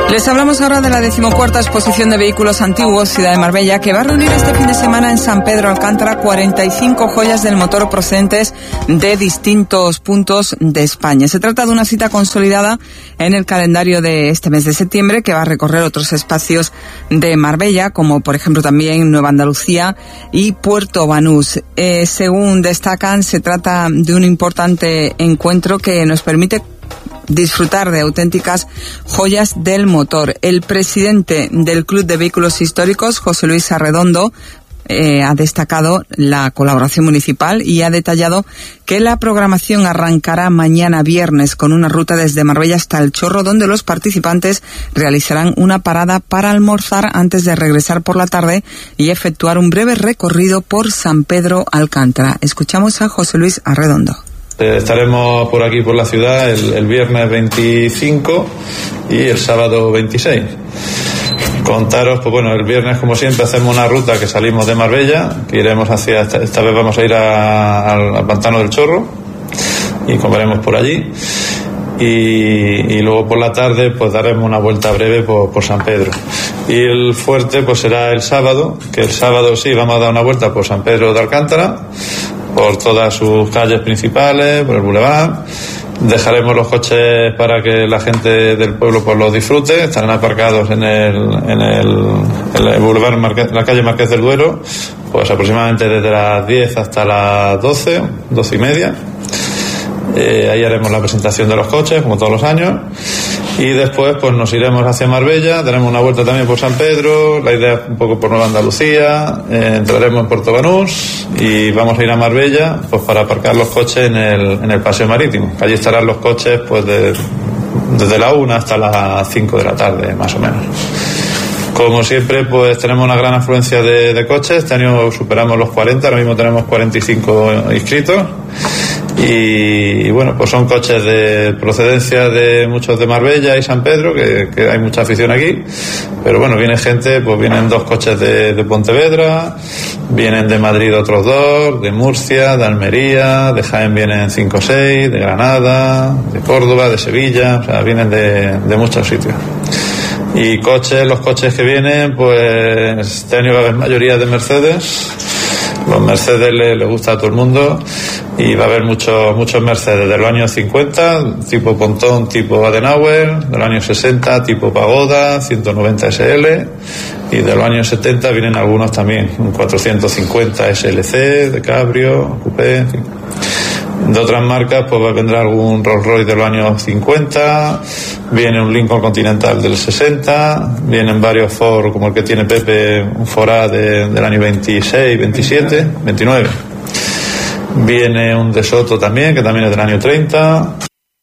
Les hablamos ahora de la 14ª exposición de vehículos antiguos Ciudad de Marbella, que va a reunir este fin de semana en San Pedro Alcántara 45 joyas del motor procedentes de distintos puntos de España. Se trata de una cita consolidada en el calendario de este mes de septiembre, que va a recorrer otros espacios de Marbella, como por ejemplo también Nueva Andalucía y Puerto Banús. Según destacan, se trata de un importante encuentro que nos permite disfrutar de auténticas joyas del motor. El presidente del Club de Vehículos Históricos, José Luis Arredondo, ha destacado la colaboración municipal y ha detallado que la programación arrancará mañana viernes con una ruta desde Marbella hasta El Chorro, donde los participantes realizarán una parada para almorzar antes de regresar por la tarde y efectuar un breve recorrido por San Pedro Alcántara. Escuchamos a José Luis Arredondo. Estaremos por aquí por la ciudad el viernes 25 y el sábado 26. Contaros, pues bueno, el viernes como siempre hacemos una ruta que salimos de Marbella, que iremos hacia, esta vez vamos a ir al Pantano del Chorro y comeremos por allí. Y luego por la tarde pues daremos una vuelta breve por San Pedro. Y el fuerte pues será el sábado, que el sábado sí vamos a dar una vuelta por San Pedro de Alcántara, por todas sus calles principales, por el Boulevard. Dejaremos los coches para que la gente del pueblo pues los disfrute. Estarán aparcados en el Boulevard, la calle Marqués del Duero, pues aproximadamente desde las 10 hasta las 12 y media. Ahí haremos la presentación de los coches, como todos los años. Y después pues nos iremos hacia Marbella, daremos una vuelta también por San Pedro, la idea un poco por Nueva Andalucía, entraremos en Puerto Banús y vamos a ir a Marbella pues para aparcar los coches en el paseo marítimo. Allí estarán los coches pues desde la 1 hasta las 5 de la tarde más o menos. Como siempre pues tenemos una gran afluencia de coches. Este año superamos los 40, ahora mismo tenemos 45 inscritos. Y bueno, pues son coches de procedencia de muchos de Marbella y San Pedro, que hay mucha afición aquí, pero bueno, viene gente, pues vienen 2 coches de Pontevedra, vienen de Madrid otros 2, de Murcia, de Almería, de Jaén vienen 5 o 6, de Granada, de Córdoba, de Sevilla, o sea, vienen de muchos sitios. Y los coches que vienen, pues este año va a haber mayoría de Mercedes. Los Mercedes le gusta a todo el mundo y va a haber muchos Mercedes de los años 50, tipo Pontón, tipo Adenauer, de los años 60, tipo Pagoda, 190 SL, y de los años 70 vienen algunos también, un 450 SLC, de Cabrio, Coupé, en fin. De otras marcas pues vendrá algún Rolls Royce de los años 50, viene un Lincoln Continental del 60, vienen varios Ford como el que tiene Pepe, un Ford A del año 26, 27, 29. Viene un De Soto también, que también es del año 30.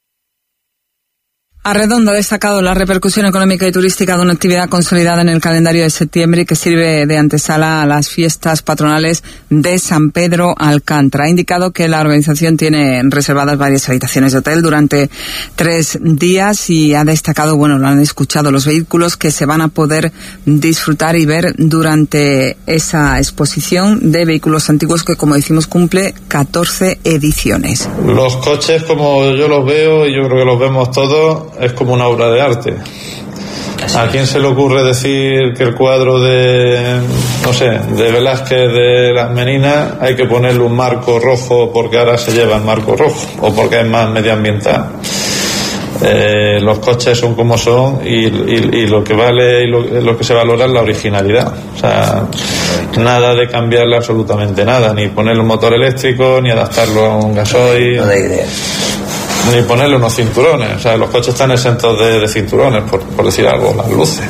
Arredondo ha destacado la repercusión económica y turística de una actividad consolidada en el calendario de septiembre y que sirve de antesala a las fiestas patronales de San Pedro Alcántara. Ha indicado que la organización tiene reservadas varias habitaciones de hotel durante 3 días y ha destacado, bueno, lo han escuchado, los vehículos que se van a poder disfrutar y ver durante esa exposición de vehículos antiguos que, como decimos, cumple 14 ediciones. Los coches, como yo los veo, y yo creo que los vemos todos, es como una obra de arte. ¿A quién se le ocurre decir que el cuadro de Velázquez de Las Meninas hay que ponerle un marco rojo porque ahora se lleva el marco rojo o porque es más medioambiental? Los coches son como son y lo que vale y lo que se valora es la originalidad. O sea, nada de cambiarle absolutamente nada, ni ponerle un motor eléctrico, ni adaptarlo a un gasoil. No da idea. Ni ponerle unos cinturones, o sea, los coches están exentos de cinturones, por decir algo, las luces.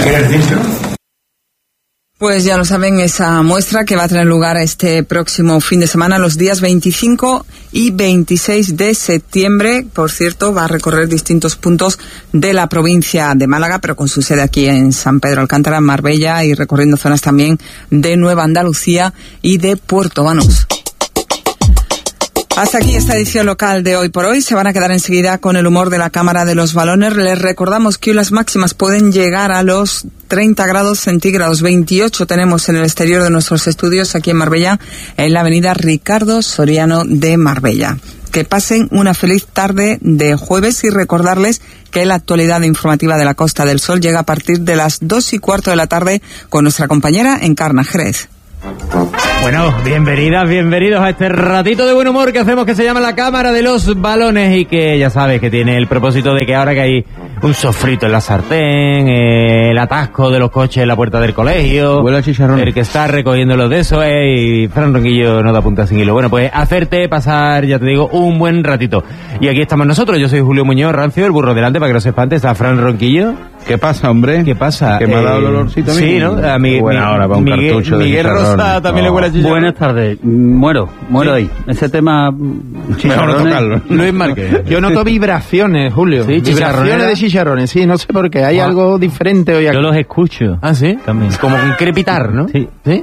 Pues ya lo saben, esa muestra que va a tener lugar este próximo fin de semana, los días 25 y 26 de septiembre, por cierto, va a recorrer distintos puntos de la provincia de Málaga, pero con su sede aquí en San Pedro Alcántara, en Marbella, y recorriendo zonas también de Nueva Andalucía y de Puerto Banús. Hasta aquí esta edición local de Hoy por Hoy. Se van a quedar enseguida con el humor de la Cámara de los Balones. Les recordamos que hoy las máximas pueden llegar a los 30 grados centígrados. 28 tenemos en el exterior de nuestros estudios aquí en Marbella, en la avenida Ricardo Soriano de Marbella. que pasen una feliz tarde de jueves y recordarles que la actualidad informativa de la Costa del Sol llega a partir de las 2:15 de la tarde con nuestra compañera Encarna Jerez. Bueno, bienvenidos a este ratito de buen humor que hacemos, que se llama La Cámara de los Balones, y que ya sabes que tiene el propósito de que ahora que hay un sofrito en la sartén, el atasco de los coches en la puerta del colegio, huele a chicharrón, el que está recogiendo los de esos, y Fran Ronquillo no da punta sin hilo. Bueno, pues hacerte pasar, ya te digo, un buen ratito. Y aquí estamos nosotros, yo soy Julio Muñoz Rancio, el burro delante, para que no se espante, está Fran Ronquillo. ¿Qué pasa, hombre? ¿Qué pasa? Que me ha dado el olorcito a mí. Sí, ¿no? A mí, buena hora para un cartucho de Miguel chicharrón. Rosa también le huele a chicharrón. Buenas tardes. Muero ¿Sí? ahí. Ese tema... Mejor no tocarlo. Luis Márquez. Yo noto vibraciones, Julio. Sí, vibraciones de chicharrones, sí, no sé por qué. Hay algo diferente hoy aquí. Yo los escucho. Ah, ¿sí? También. Como un crepitar, ¿no? Sí. ¿Sí?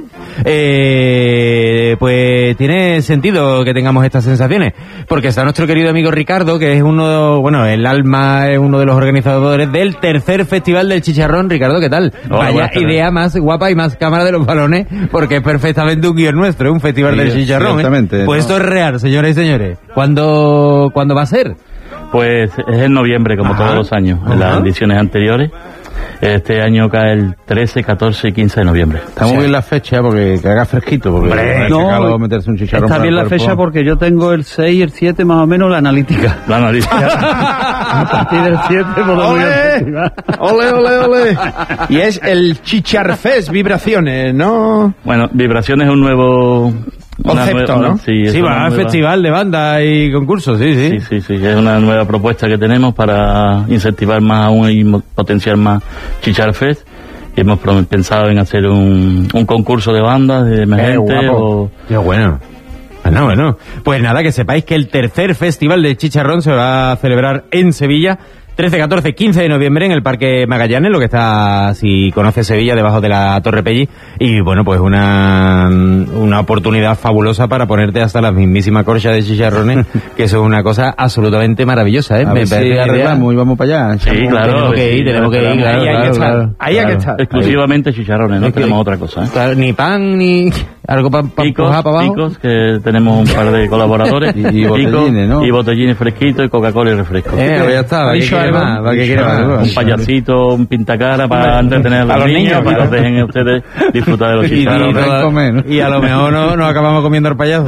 Pues tiene sentido que tengamos estas sensaciones, porque está nuestro querido amigo Ricardo, que es el alma, es uno de los organizadores del tercer Festival del Chicharrón. Ricardo, ¿qué tal? Hola, vaya idea más guapa y más Cámara de los Balones, porque es perfectamente un guión nuestro, un Festival del Chicharrón. Exactamente. Pues esto es real, señores y señores. ¿Cuándo va a ser? Pues es en noviembre, como todos los años, en las ediciones anteriores. Este año cae el 13, 14 y 15 de noviembre. Está muy bien la fecha, porque que haga fresquito, porque no, meterse un chicharrón. Está bien la fecha porque yo tengo el 6 y el 7 más o menos la analítica. La analítica. A partir del 7 podemos ir al festival. ¡Ole! Y es el Chicharfest, vibraciones, ¿no? Bueno, Vibraciones es un nuevo... concepto, ¿no? Sí, va al festival de banda y concursos, sí. Sí, es una nueva propuesta que tenemos para incentivar más aún y potenciar más Chicharfest. Y hemos pensado en hacer un concurso de bandas, de emergentes o... Qué bueno. Bueno. Pues nada, que sepáis que el tercer Festival de Chicharrón se va a celebrar en Sevilla, 13, 14, 15 de noviembre en el Parque Magallanes, lo que está, si conoces Sevilla, debajo de la Torre Pelli. Y bueno, pues una oportunidad fabulosa para ponerte hasta la mismísima corcha de chicharrones, que eso es una cosa absolutamente maravillosa, ¿eh? A ver si arreglamos y vamos para allá. Sí, claro. Tenemos que ir, claro. Ahí hay que estar. Exclusivamente chicharrones, no tenemos otra cosa, ¿eh? Claro, ni pan, ni algo para empujar para abajo. Picos, que tenemos un par de colaboradores. y botellines, ¿no? Y botellines fresquitos y Coca-Cola y refresco. Ya está, ¿para qué quiere más? Un payasito, un pintacara para entretener a los niños, para que los dejen ustedes disfrutar de los chicharrones. Y a lo mejor no acabamos comiendo el payaso.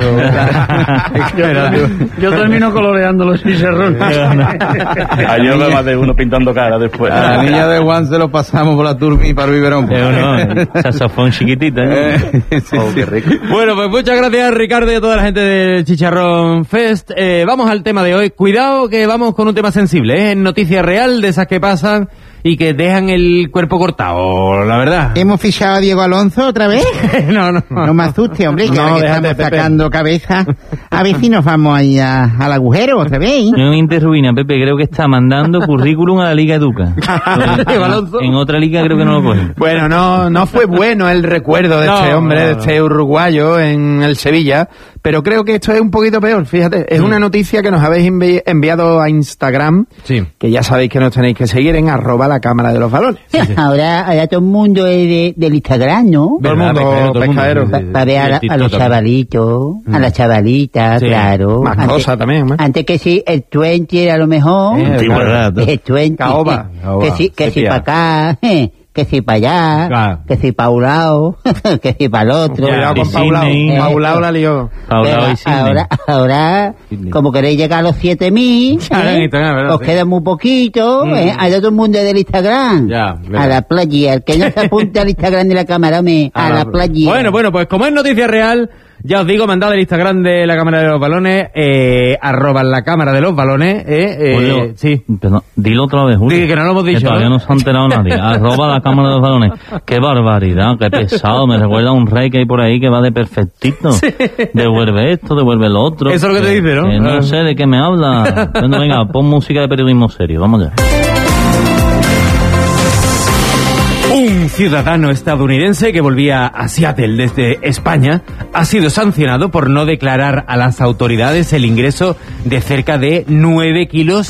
Yo termino coloreando los chicharrones. Ayer veo más de uno pintando cara después. A la niña de Juan se lo pasamos por la turbi para el biberón. Saxofón chiquitita, ¿no? Qué rico. Bueno, pues muchas gracias, Ricardo, y a toda la gente del Chicharrón Fest. Vamos al tema de hoy. Cuidado que vamos con un tema sensible, ¿eh? Noticia real, de esas que pasan y que dejan el cuerpo cortado, la verdad. ¿Hemos fichado a Diego Alonso otra vez? No me asuste, hombre, que ahora que estamos sacando cabeza, a ver si nos vamos ahí al agujero otra vez. No me interruina, Pepe, creo que está mandando currículum a la Liga Educa. En otra liga creo que no lo cogen. Bueno, no fue bueno el recuerdo de este hombre, de este uruguayo en el Sevilla, pero creo que esto es un poquito peor, fíjate. Es una noticia que nos habéis enviado a Instagram, que ya sabéis que nos tenéis que seguir en @la Cámara de los Balones. Ahora todo el mundo es del Instagram, ¿no? Todo el mundo pescadero. Para ver a los chavalitos, a las chavalitas, claro. Más cosas también, ¿no? Antes que sí, el 20 a lo mejor. El 20. Caoba. Que si para acá, que si para allá, que si para un lado, que si para el otro. Cuidado con Paulao. Paulao la lió. Ahora, como queréis llegar a los 7.000, os queda muy poquito, hay todo el mundo del Instagram. A la playa, el que no se apunte al Instagram de la cámara, a la playa. Bueno, pues como es noticia real, ya os digo, mandad el Instagram de la Cámara de los Balones, @la Cámara de los Balones, sí. Pero, dilo otra vez, Julio. Sí, que no lo hemos dicho. Que todavía no se ha enterado nadie. @la Cámara de los Balones. Qué barbaridad, qué pesado. Me recuerda a un rey que hay por ahí que va de perfectito. Sí. Devuelve esto, devuelve lo otro. Eso es lo que te dice, ¿no? No sé de qué me habla. Bueno, venga, pon música de periodismo serio. Vamos allá. Un ciudadano estadounidense que volvía a Seattle desde España ha sido sancionado por no declarar a las autoridades el ingreso de cerca de 9 kilos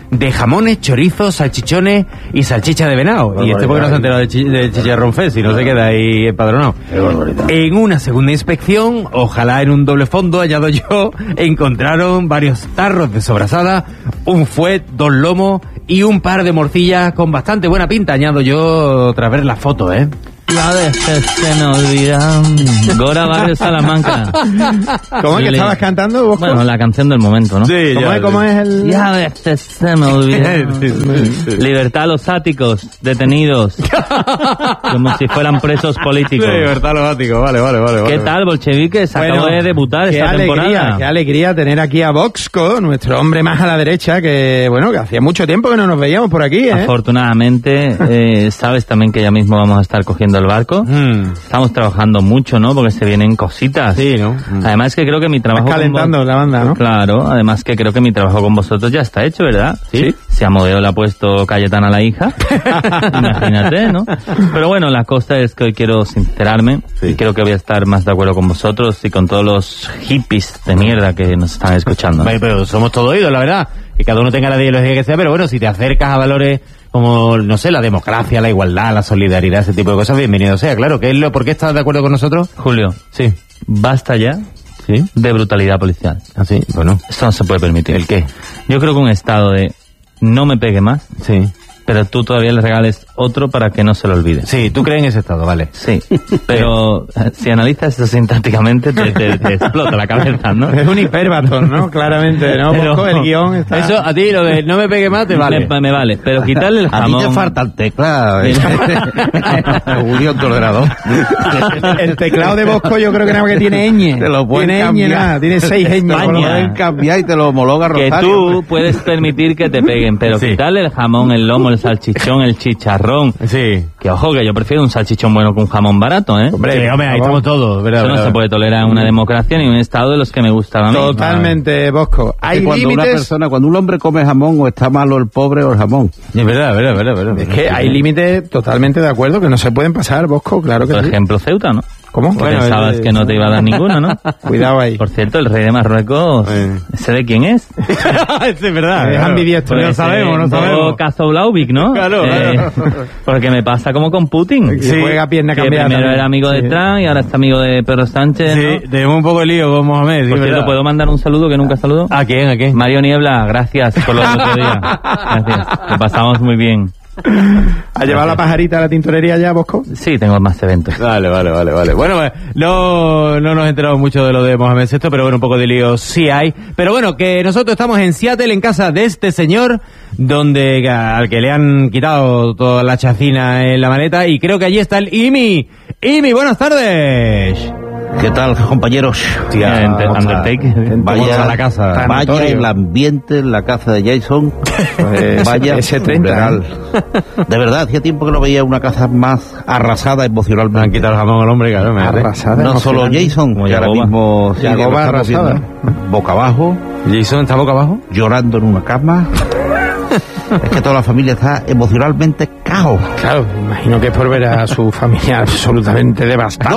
de jamones, chorizos, salchichones y salchicha de venado. Y porque no se ha enterado de Chicharrón Fest, si no se queda ahí empadronado. En una segunda inspección, ojalá en un doble fondo, añado yo, encontraron varios tarros de sobrasada, un fuet, 2 lomos y un par de morcillas con bastante buena pinta, añado yo tras ver la foto, Ya veces se me olvida. Gora Barrio Salamanca. ¿Cómo es que estabas cantando, Bosco? Bueno, la canción del momento, ¿no? Sí, ¿Cómo es el...? Ya veces se me olvida. Libertad a los áticos, detenidos. Como si fueran presos políticos. Sí, libertad a los áticos, vale. ¿Qué tal, bolcheviques? Acabo de debutar esta temporada. Qué alegría tener aquí a Voxco, nuestro hombre más a la derecha, que hacía mucho tiempo que no nos veíamos por aquí, Afortunadamente, sabes también que ya mismo vamos a estar cogiendo el barco. Estamos trabajando mucho, ¿no? Porque se vienen cositas. Sí, ¿no? Además que creo que mi trabajo... Estás calentando la banda, ¿no? Claro, además que creo que mi trabajo con vosotros ya está hecho, ¿verdad? Sí. Si Amodeo le ha puesto Cayetana a la hija, imagínate, ¿no? Pero bueno, la cosa es que hoy quiero sincerarme y creo que voy a estar más de acuerdo con vosotros y con todos los hippies de mierda que nos están escuchando. Pero somos todo oídos, la verdad. Que cada uno tenga la ideología que sea, pero bueno, si te acercas a valores como, no sé, la democracia, la igualdad, la solidaridad, ese tipo de cosas, bienvenido sea, claro. ¿Por qué estás de acuerdo con nosotros? Julio, sí, basta ya de brutalidad policial. Ah, sí, bueno. Esto no se puede permitir. ¿El qué? Yo creo que un estado de no me pegue más, pero tú todavía le regales otro para que no se lo olvide. Sí, tú crees en ese estado, vale. Sí, pero si analizas eso sintácticamente te explota la cabeza, ¿no? Es un hiperbatón, ¿no? Claramente, ¿no? Pero, el guión está... Eso, a ti lo de no me pegue más te vale. Me vale, pero quitarle el jamón... A ti te falta el teclado. Julio tolerado. El teclado de Bosco yo creo que nada más que tiene ñ. Te lo pueden tiene cambiar. nada, tiene 6 ñ. Te lo pueden cambiar y te lo homologa Rosario. Que tú puedes permitir que te peguen, pero quitarle el jamón, el lomo, el salchichón, el chicharrón. Sí. Que ojo, que yo prefiero un salchichón bueno que un jamón barato, ¿eh? Hombre, ahí estamos todos, ¿verdad? Eso no se puede tolerar en una democracia ni en un estado de los que me gustan a mí. Totalmente, Bosco. Hay límites... Cuando un hombre come jamón, o está malo el pobre o el jamón. Es verdad. Es que hay límites totalmente de acuerdo que no se pueden pasar, Bosco, claro que Por sí. ejemplo, Ceuta, ¿no? ¿Cómo? Pensabas que no te iba a dar ninguno, ¿no? Cuidado ahí. Por cierto, el rey de Marruecos, ¿ese de quién es? Es verdad. Es ambidiestro. Pues no sabemos. Kazovlauvik, ¿no? Claro. Porque me pasa como con Putin. Sí, juega pierna que cambiada. Primero era amigo de Trump y ahora está amigo de Pedro Sánchez, ¿no? Sí, tenemos un poco de lío con Mohamed. Por cierto, ¿puedo mandar un saludo que nunca saludo? ¿A quién? Mario Niebla, gracias por lo otro día. Gracias, lo pasamos muy bien. ¿Ha llevado la pajarita a la tintorería ya, Bosco? Sí, tengo más eventos. Vale. Bueno, no nos enteramos mucho de lo de Mohamed VI, pero bueno, un poco de lío sí hay. Pero bueno, que nosotros estamos en Seattle, en casa de este señor, donde al que le han quitado toda la chacina en la maleta, y creo que allí está el Imi. Imi, buenas tardes. ¿Qué tal, compañeros? Undertaker. Vaya a la casa. Vaya el ambiente en la casa de Jason. Vaya S30. De verdad, hacía tiempo que no veía una casa más arrasada emocionalmente. Me han quitado el jamón al hombre, claro. Arrasada. No solo Jason, que ahora mismo Yagoba arrasada. Boca abajo. ¿Jason está boca abajo? Llorando en una cama. Es que toda la familia está emocionalmente caos. Claro, imagino que es por ver a su familia absolutamente devastada.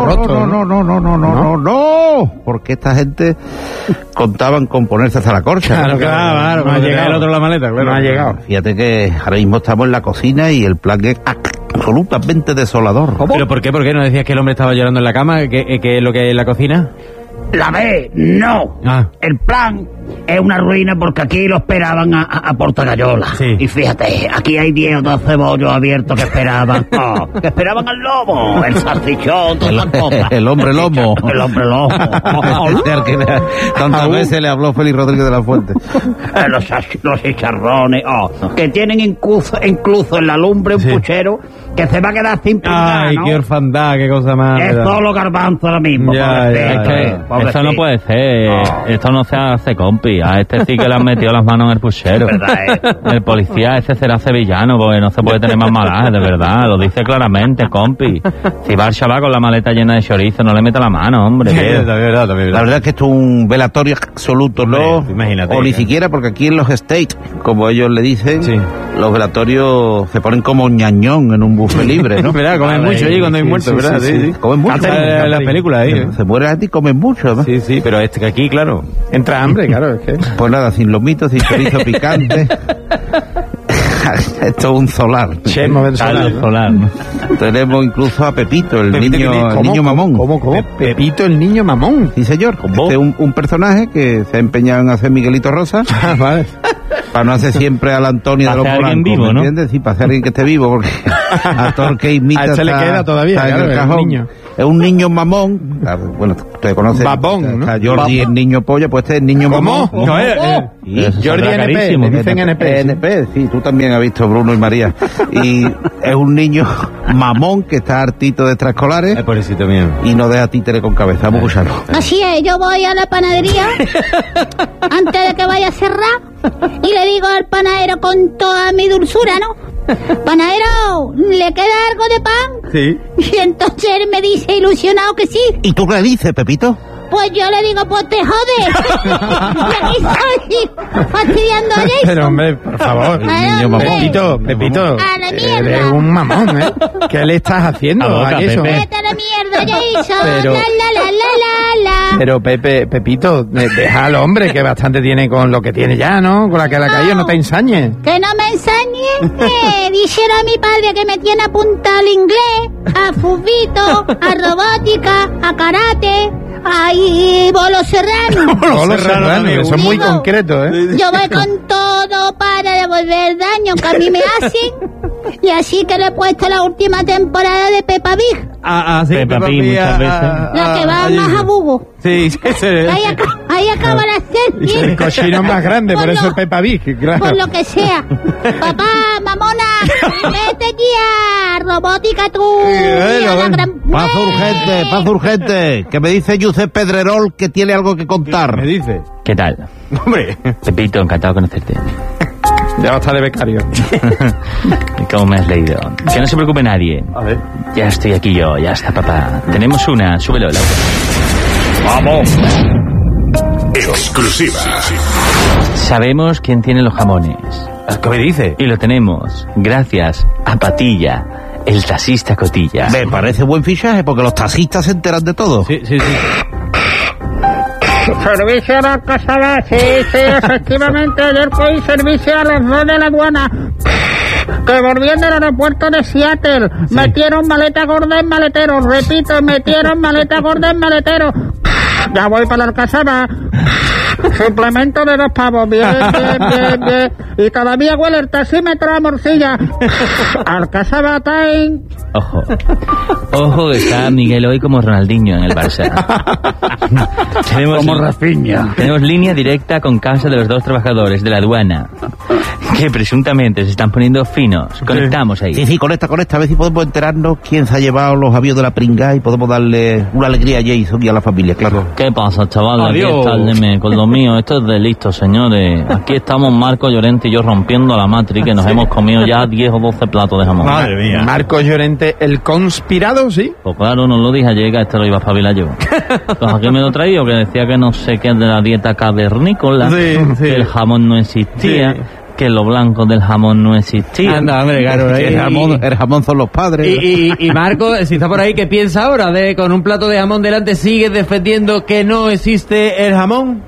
No, porque esta gente contaban con ponerse hasta la corcha. Claro, no ha llegado el otro la maleta, claro. No ha llegado. Fíjate que ahora mismo estamos en la cocina y el plan es absolutamente desolador. ¿Pero por qué? ¿Por qué no decías que el hombre estaba llorando en la cama? ¿Qué es lo que hay en la cocina? La B, no. El plan es una ruina porque aquí lo esperaban a Portagayola. Sí. Y fíjate, aquí hay 10 o 12 bollos abiertos que esperaban. Que esperaban al lobo, el salchichón, todas las cosas. El hombre lobo. El hombre lobo. Tantas veces le habló Félix Rodríguez de la Fuente. Los chicharrones. Que tienen incluso en la lumbre un puchero que se va a quedar sin pintar. Ay, qué orfandad, qué cosa más. Es solo garbanzo ahora mismo. Esto no puede ser. Esto no se hace, compi. A este sí que le han metido las manos en el puchero. El policía ese será sevillano, porque no se puede tener más malaje, de verdad. Lo dice claramente, compi. Si va el chaval con la maleta llena de chorizo, no le mete la mano, hombre. La verdad es que esto es un velatorio absoluto, ¿no? Imagínate. O ni siquiera, porque aquí en los States, como ellos le dicen, los velatorios se ponen como ñañón en un buffet libre, ¿no? ¿Verdad? Comen mucho allí cuando hay muertos, ¿verdad? Sí. Comen mucho. En las películas ahí. Se muere a ti y comen mucho, ¿no? Sí, pero que aquí, claro. Entra hambre, claro. Es que... Pues nada, sin lomitos, sin chorizo picante. Esto es un solar. Solar, ¿no? Tenemos incluso a Pepito, el niño mamón. ¿Cómo? Pepito, el niño mamón. Sí, señor. Este es un personaje que se ha empeñado en hacer Miguelito Rosa. Vale. Para no hacer siempre al Antonio de los Porancos, vivo, ¿me entiendes? Sí, para hacer alguien que esté vivo, porque a todo el que imita a ese le queda todavía, está en el cajón. Niño. Es un niño mamón. Bueno, usted conoce. Babón, ¿no? Jordi, el niño polla, pues este es el niño mamón. No, Jordi NP, me dicen NP. NP, sí, tú también has visto Bruno y María. Y es un niño mamón que está hartito de extraescolares. Pobrecito mío. Y no deja títere con cabeza. Vamos a escucharlo. Así es, yo voy a la panadería antes de que vaya a cerrar y le digo al panadero con toda mi dulzura, ¿no? Panadero, ¿le queda algo de pan? Sí. Y entonces él me dice ilusionado que sí. ¿Y tú qué le dices, Pepito? Pues yo le digo, pues te jodes. Y estoy fastidiando a Jason. Pero hombre, por favor. Niño mamón. Pepito. A la mierda. Eres un mamón, ¿eh? ¿Qué le estás haciendo a Jason? Vete a la mierda, Jason. Pero- La. Pero Pepito, deja al hombre que bastante tiene con lo que tiene ya, ¿no? Con la que le ha caído, no te ensañes. Que no me ensañes. Dijeron a mi padre que me tiene apuntado al inglés, a fubito, a robótica, a karate, a bolo serrano. Bolo Serrano, eso es muy Digo, concreto, ¿eh? Yo voy con todo para devolver el daño que a mí me hacen. Y así que le he puesto la última temporada de Peppa Pig. Sí, Peppa Pig muchas veces. La que va más a bubo. Sí, Ahí acaba la serie. El cochino más grande, por eso es Peppa Pig, claro. Por lo que sea. Papá, mamona, vete ya. Robótica tú. Bueno, paso urgente. Que me dice Josep Pedrerol que tiene algo que contar. ¿Me dice? ¿Qué tal? Hombre. Pepito, encantado de conocerte. Ya va a estar de becario. ¿Cómo me has leído? Que no se preocupe nadie. A ver. Ya estoy aquí yo, ya está papá. Tenemos una, súbelo, Laura. ¡Vamos! Exclusiva. Sabemos quién tiene los jamones. ¿Qué me dice? Y lo tenemos gracias a Patilla, el taxista Cotilla. Me parece buen fichaje porque los taxistas se enteran de todo. Sí. Servicio a la casada, sí, efectivamente, ayer cogí servicio a los dos de la aduana, que volvían del aeropuerto de Seattle, metieron maleta gorda en maletero, repito, metieron maleta gorda en maletero, ya voy para la Alcazaba, suplemento de 2 pavos, bien, y todavía huele el taxímetro a morcilla, Alcazaba time. Ojo, está Miguel hoy como Ronaldinho en el Barça. Como Rafinha. Tenemos línea directa con casa de los 2 trabajadores de la aduana, que presuntamente se están poniendo finos. Conectamos ahí. Sí, conecta. A ver si podemos enterarnos quién se ha llevado los aviones de la pringa y podemos darle una alegría a Jason y a la familia, claro. ¿Qué pasa, chaval? Adiós. Aquí está con lo mío. Esto es de listo, señores. Aquí estamos Marco Llorente y yo rompiendo la matriz, que nos hemos comido ya 10 o 12 platos de jamón. Madre mía. Marco Llorente, el conspirado, ¿sí? Pues claro, no lo dije ayer, que este lo iba a espabilar yo. Pues aquí me lo traía, que decía que no sé qué de la dieta cavernícola, que el jamón no existía, que lo blanco del jamón no existía. Anda, hombre, claro. El jamón son los padres. Y Marco, si está por ahí, ¿qué piensa ahora? Con un plato de jamón delante, ¿sigue defendiendo que no existe el jamón?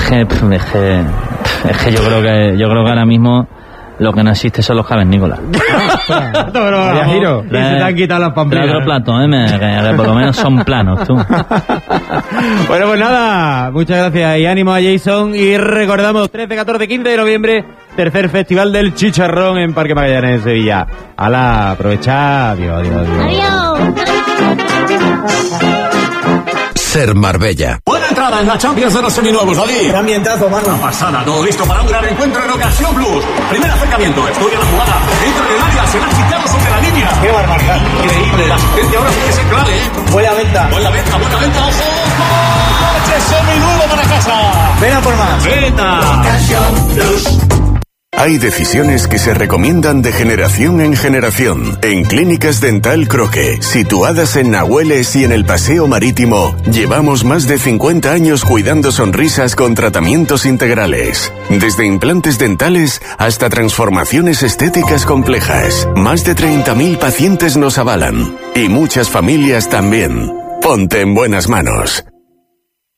Es que yo creo que ahora mismo lo que no existe son los cavernícolas. Vaya giro. Y se te han quitado las pamplinas. Otro plato, que por lo menos son planos, tú. Bueno, pues nada, muchas gracias y ánimo a Jason. Y recordamos, 13, 14, 15 de noviembre, tercer Festival del Chicharrón en Parque Magallanes en Sevilla. Hala, aprovecha. Adiós. Ser Marbella. Buena entrada en la Champions de los seminuevos, David. Qué ambientazo, mano. Una pasada, todo listo para un gran encuentro en Ocasión Plus. Primer acercamiento, estudia la jugada. Dentro del área, se va chicado sobre la línea. Qué barbaridad. Increíble, la asistencia ahora sí que es clave, ¿eh? Buena venta, ojo. ¡Coche seminuevo para casa! Ven a por más. ¡Venta! Ocasión Plus. Hay decisiones que se recomiendan de generación en generación. En Clínicas Dental Croque, situadas en Nahueles y en el Paseo Marítimo, llevamos más de 50 años cuidando sonrisas con tratamientos integrales. Desde implantes dentales hasta transformaciones estéticas complejas. Más de 30.000 pacientes nos avalan. Y muchas familias también. Ponte en buenas manos.